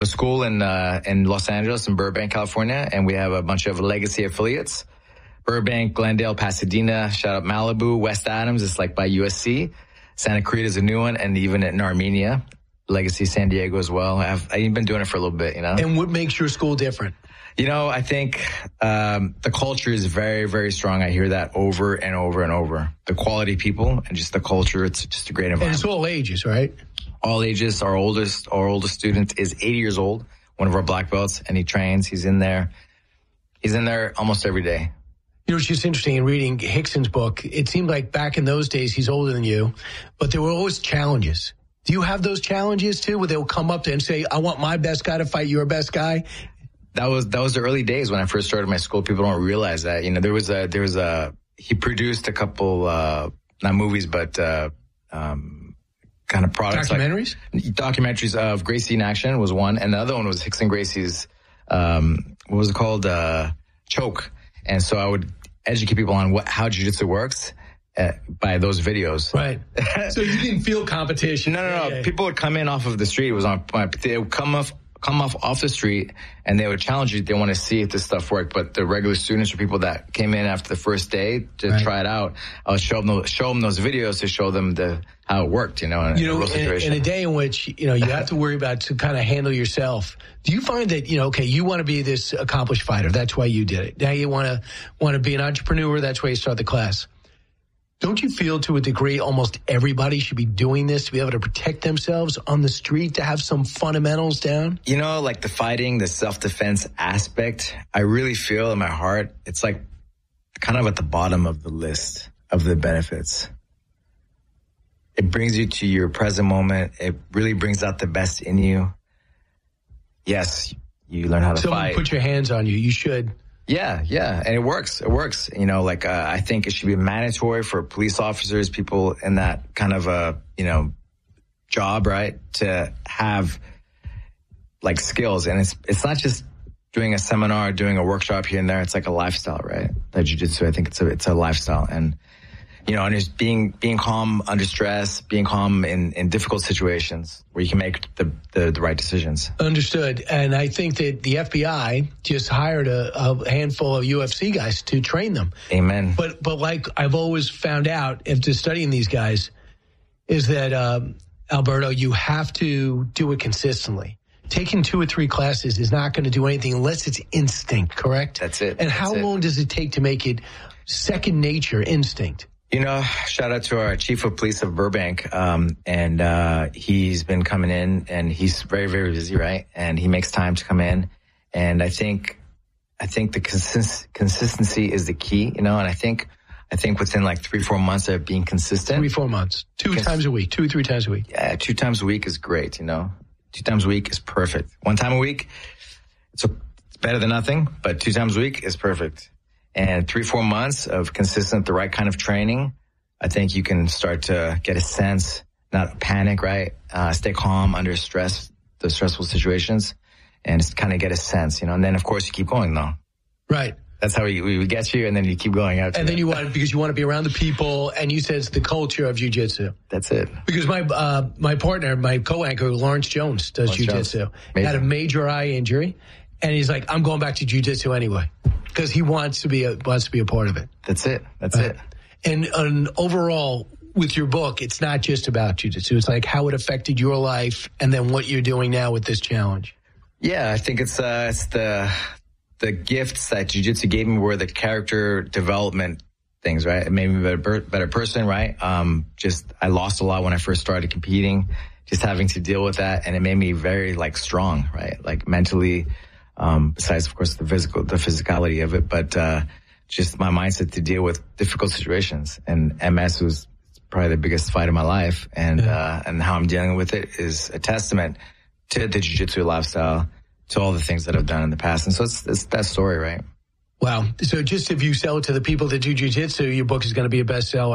a school in Los Angeles, in Burbank, California, and we have a bunch of legacy affiliates. Burbank, Glendale, Pasadena, shout out Malibu, West Adams, it's like by USC. Santa Clarita is a new one, and even in Armenia, Legacy San Diego as well. I've been doing it for a little bit, And what makes your school different? I think the culture is very, very strong. I hear that over and over and over. The quality people and just the culture, it's just a great environment. And it's all ages, right? All ages. Our oldest student is 80 years old, one of our black belts, and he trains. He's in there almost every day. It's just interesting in reading Rickson's book. It seemed like back in those days, he's older than you, but there were always challenges. Do you have those challenges too, where they'll come up to and say, I want my best guy to fight your best guy? That was the early days when I first started my school. People don't realize that, he produced a couple, not movies, but, kind of products. Documentaries? Documentaries of Gracie in Action was one. And the other one was Rickson Gracie's, what was it called? Choke. And so I would educate people on how jiu-jitsu works by those videos. Right. So you didn't feel competition. No. Yeah. People would come in off of the street. They would come off the street and they would challenge you. They want to see if this stuff worked. But the regular students or people that came in after the first day to try it out, I would show them those videos to show them how it worked, in a real situation. In a day in which, you have to worry about to kind of handle yourself. Do you find that, you want to be this accomplished fighter. That's why you did it. Now you want to be an entrepreneur. That's why you start the class. Don't you feel to a degree almost everybody should be doing this to be able to protect themselves on the street, to have some fundamentals down? Like the fighting, the self-defense aspect, I really feel in my heart, it's like kind of at the bottom of the list of the benefits. It brings you to your present moment. It really brings out the best in you. Yes, you learn how to fight. Someone put your hands on you. You should. Yeah. And it works. I think it should be mandatory for police officers, people in that kind of a, job, right? To have like skills. And it's not just doing a seminar, doing a workshop here and there. It's like a lifestyle, right? Like jiu-jitsu, I think it's a lifestyle. And, and just being calm under stress, being calm in difficult situations where you can make the right decisions. Understood. And I think that the FBI just hired a handful of UFC guys to train them. Amen. But like I've always found out after studying these guys is that, Alberto, you have to do it consistently. Taking 2 or 3 classes is not going to do anything unless it's instinct, correct? That's it. And how long does it take to make it second nature, instinct? Shout out to our chief of police of Burbank. And he's been coming in and he's very, very busy, right? And he makes time to come in. And I think the consistency is the key, and I think within like 3-4 months of being consistent. 3-4 months. 2 times a week, 2 or 3 times a week. Yeah, 2 times a week is great, 2 times a week is perfect. 1 time a week, it's better than nothing, but 2 times a week is perfect. And 3-4 months of consistent, the right kind of training, I think you can start to get a sense, not panic, right? Stay calm under stress, the stressful situations, and just kind of get a sense, And then, of course, you keep going, though. Right. That's how we get you, and then you keep going out. And then because you want to be around the people, and you said it's the culture of jiu-jitsu. That's it. Because my partner, my co-anchor, Lawrence Jones, does jiu-jitsu. Had a major eye injury, and he's like, I'm going back to jiu-jitsu anyway. Because he wants to be a part of it. That's it. That's it. And overall, with your book, it's not just about jiu-jitsu. It's like how it affected your life and then what you're doing now with this challenge. Yeah, I think it's the gifts that jiu-jitsu gave me were the character development things, right? It made me a better person, right? I lost a lot when I first started competing, just having to deal with that. And it made me very strong, right? Like mentally, besides, of course, the physicality of it, but just my mindset to deal with difficult situations. And MS was probably the biggest fight of my life, and how I'm dealing with it is a testament to the jiu-jitsu lifestyle, to all the things that I've done in the past. And so it's that story, right? Wow. So just if you sell it to the people that do jiu-jitsu, your book is going to be a bestseller.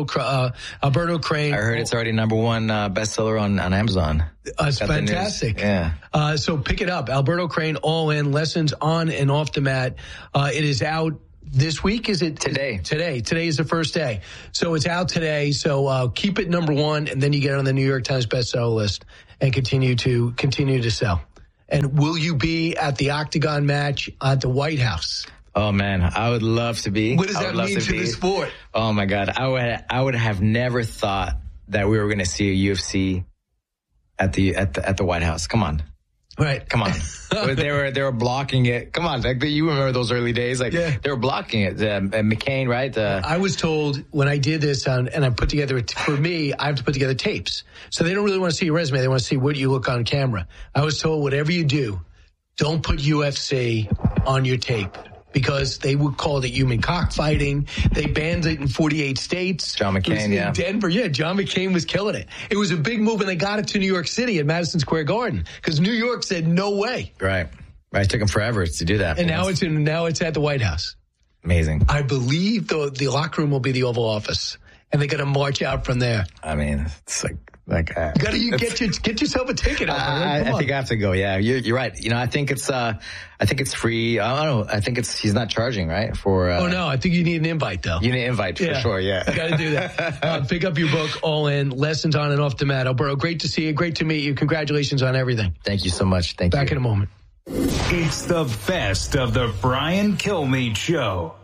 Alberto Crane. I heard it's already #1 bestseller on Amazon. It's fantastic. Yeah. So pick it up. Alberto Crane, All In, Lessons on and Off the Mat. It is out this week. Is it? Today. Today is the first day. So it's out today. So keep it #1, and then you get on the New York Times bestseller list and continue to sell. And will you be at the Octagon match at the White House? Oh, man, I would love to be. What does that mean to the sport? Oh, my God. I would have never thought that we were going to see a UFC at the White House. Come on. Right. Come on. They were blocking it. Come on. Like, you remember those early days? Like, yeah. They were blocking it. McCain, right? I was told when I did this, and I put together, for me, I have to put together tapes. So they don't really want to see your resume. They want to see what you look on camera. I was told, whatever you do, don't put UFC on your tape, because they would call it human cockfighting. They banned it in 48 states. John McCain, in Denver, yeah. John McCain was killing it. It was a big move, and they got it to New York City at Madison Square Garden, because New York said no way. Right. It took them forever to do that. And now it's at the White House. Amazing. I believe the locker room will be the Oval Office, and they're going to march out from there. I mean, it's like you gotta get yourself a ticket. I think I have to go. Yeah, you're right. I think it's free. I don't know. I think he's not charging, right? For oh no, I think you need an invite though. You need an invite for sure. Yeah, you got to do that. Pick up your book, All In: Lessons on and Off the Mat. Burrow, great to see you. Great to meet you. Congratulations on everything. Thank you so much. Thank you. Back in a moment. It's the best of the Brian Kilmeade Show.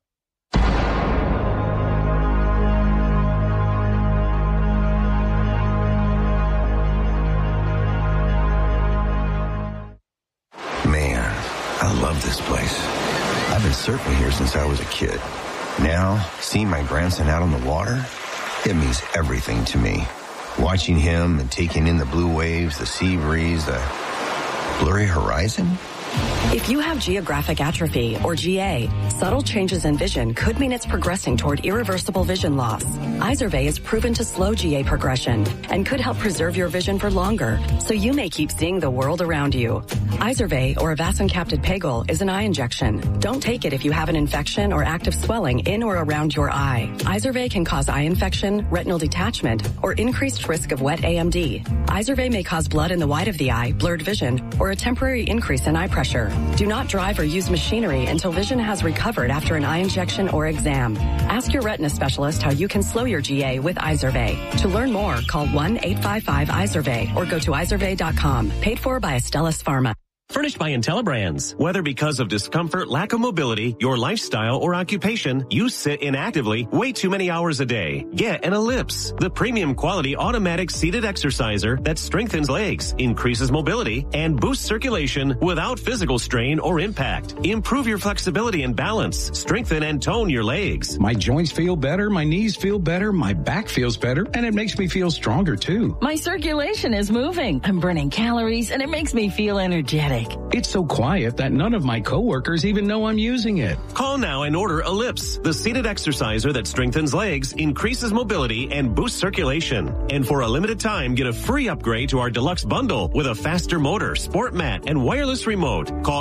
I love this place. I've been surfing here since I was a kid. Now, seeing my grandson out on the water, it means everything to me. Watching him and taking in the blue waves, the sea breeze, the blurry horizon. If you have geographic atrophy, or GA, subtle changes in vision could mean it's progressing toward irreversible vision loss. Izervay is proven to slow GA progression and could help preserve your vision for longer, so you may keep seeing the world around you. Izervay, or avacincaptad pegol, is an eye injection. Don't take it if you have an infection or active swelling in or around your eye. Izervay can cause eye infection, retinal detachment, or increased risk of wet AMD. Izervay may cause blood in the white of the eye, blurred vision, or a temporary increase in eye pressure. Do not drive or use machinery until vision has recovered after an eye injection or exam. Ask your retina specialist how you can slow your GA with Izervay. To learn more, call 1-855-IZERVAY or go to izervay.com. Paid for by Astellas Pharma. Furnished by IntelliBrands. Whether because of discomfort, lack of mobility, your lifestyle, or occupation, you sit inactively way too many hours a day. Get an Ellipse, the premium quality automatic seated exerciser that strengthens legs, increases mobility, and boosts circulation without physical strain or impact. Improve your flexibility and balance. Strengthen and tone your legs. My joints feel better, my knees feel better, my back feels better, and it makes me feel stronger too. My circulation is moving. I'm burning calories, and it makes me feel energetic. It's so quiet that none of my coworkers even know I'm using it. Call now and order Ellipse, the seated exerciser that strengthens legs, increases mobility, and boosts circulation. And for a limited time, get a free upgrade to our deluxe bundle with a faster motor, sport mat, and wireless remote. Call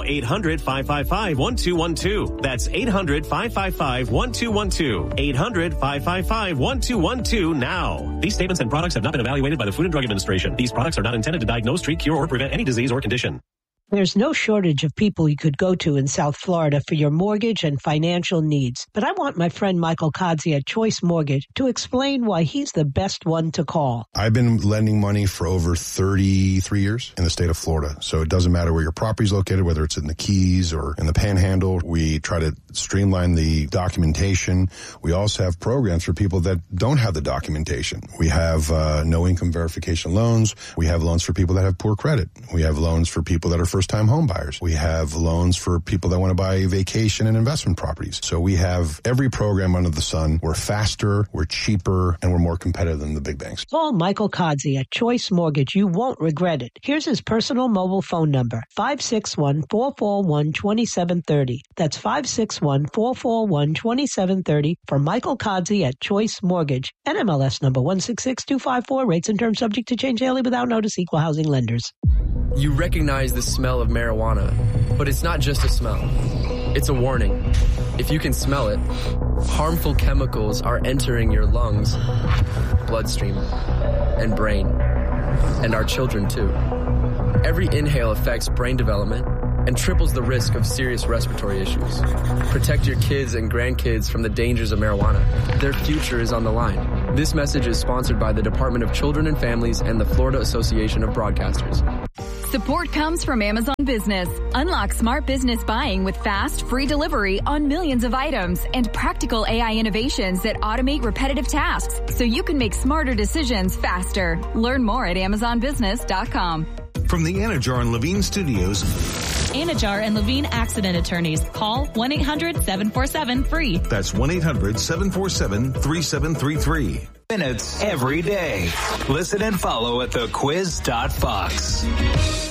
800-555-1212. That's 800-555-1212. 800-555-1212 now. These statements and products have not been evaluated by the Food and Drug Administration. These products are not intended to diagnose, treat, cure, or prevent any disease or condition. There's no shortage of people you could go to in South Florida for your mortgage and financial needs. But I want my friend Michael Kodzie at Choice Mortgage to explain why he's the best one to call. I've been lending money for over 33 years in the state of Florida. So it doesn't matter where your property is located, whether it's in the Keys or in the Panhandle. We try to streamline the documentation. We also have programs for people that don't have the documentation. We have no income verification loans. We have loans for people that have poor credit. We have loans for people that are first-time home buyers. We have loans for people that want to buy vacation and investment properties. So we have every program under the sun. We're faster, we're cheaper, and we're more competitive than the big banks. Call Michael Kodzie at Choice Mortgage. You won't regret it. Here's his personal mobile phone number, 561-441-2730. That's 561-441-2730 for Michael Kodzie at Choice Mortgage. NMLS number 166254. Rates and terms subject to change daily without notice. Equal housing lenders. You recognize the smell of marijuana, but it's not just a smell. It's a warning. If you can smell it, harmful chemicals are entering your lungs, bloodstream, and brain, and our children too. Every inhale affects brain development and triples the risk of serious respiratory issues. Protect your kids and grandkids from the dangers of marijuana. Their future is on the line. This message is sponsored by the Department of Children and Families and the Florida Association of Broadcasters. Support comes from Amazon Business. Unlock smart business buying with fast, free delivery on millions of items and practical AI innovations that automate repetitive tasks so you can make smarter decisions faster. Learn more at AmazonBusiness.com. From the Anajar and Levine Studios. Anajar and Levine Accident Attorneys. Call 1-800-747-FREE. That's 1-800-747-3733. Minutes every day. Listen and follow at thequiz.fox.